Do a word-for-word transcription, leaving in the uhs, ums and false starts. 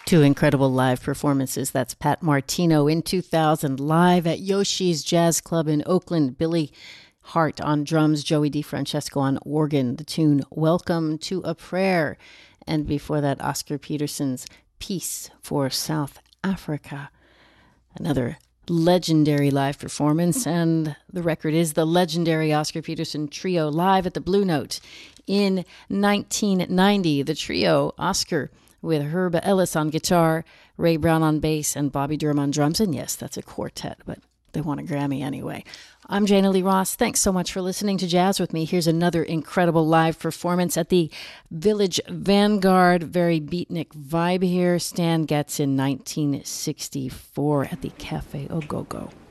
Two incredible live performances. That's Pat Martino in two thousand, live at Yoshi's Jazz Club in Oakland. Billy Hart on drums, Joey DeFrancesco on organ. The tune Welcome to a Prayer. And before that, Oscar Peterson's Peace for South Africa. Another legendary live performance. And the record is the legendary Oscar Peterson Trio live at the Blue Note in nineteen ninety. The trio, Oscar with Herb Ellis on guitar, Ray Brown on bass, and Bobby Durham on drums. And yes, that's a quartet, but they won a Grammy anyway. I'm Jana Lee Ross. Thanks so much for listening to Jazz with me. Here's another incredible live performance at the Village Vanguard. Very beatnik vibe here. Stan Getz in nineteen sixty-four at the Cafe Ogogo.